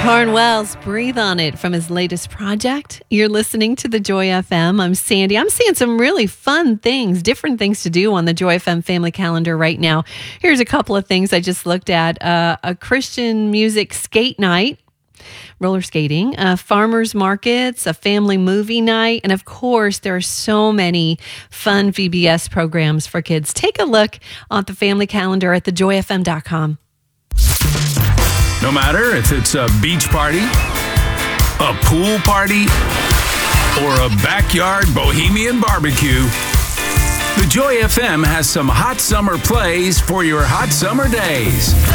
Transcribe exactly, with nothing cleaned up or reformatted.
Harn Wells, Breathe on It from his latest project. You're listening to the Joy F M. I'm Sandy. I'm seeing some really fun things, different things to do on the Joy F M family calendar right now. Here's a couple of things I just looked at. Uh, a Christian music skate night, roller skating, uh, farmers markets, a family movie night, and of course, there are so many fun V B S programs for kids. Take a look on the family calendar at the joy f m dot com. No matter if it's a beach party, a pool party, or a backyard bohemian barbecue, the Joy F M has some hot summer plays for your hot summer days.